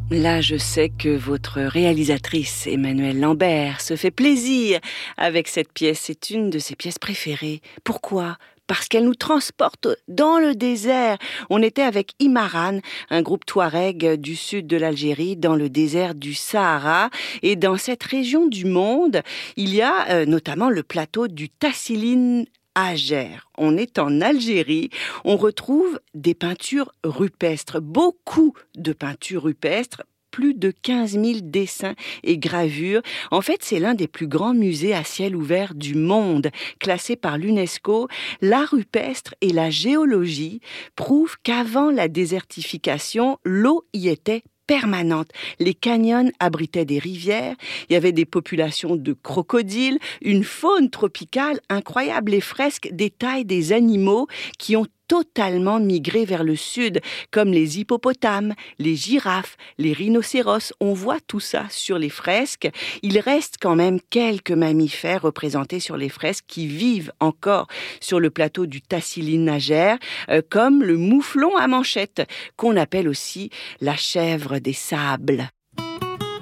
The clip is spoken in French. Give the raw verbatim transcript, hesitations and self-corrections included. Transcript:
Là, je sais que votre réalisatrice, Emmanuelle Lambert, se fait plaisir avec cette pièce. C'est une de ses pièces préférées. Pourquoi ? Parce qu'elle nous transporte dans le désert. On était avec Imaran, un groupe touareg du sud de l'Algérie, dans le désert du Sahara. Et dans cette région du monde, il y a euh, notamment le plateau du Tassili Ager. On est en Algérie, on retrouve des peintures rupestres, beaucoup de peintures rupestres, plus de quinze mille dessins et gravures. En fait, c'est l'un des plus grands musées à ciel ouvert du monde. Classé par l'UNESCO, l'art rupestre et la géologie prouvent qu'avant la désertification, l'eau y était permanente. Les canyons abritaient des rivières, il y avait des populations de crocodiles, une faune tropicale incroyable. Les fresques détaillent des animaux qui ont totalement migré vers le sud, comme les hippopotames, les girafes, les rhinocéros. On voit tout ça sur les fresques. Il reste quand même quelques mammifères représentés sur les fresques qui vivent encore sur le plateau du Tassili Ager, euh, comme le mouflon à manchette, qu'on appelle aussi la chèvre des sables.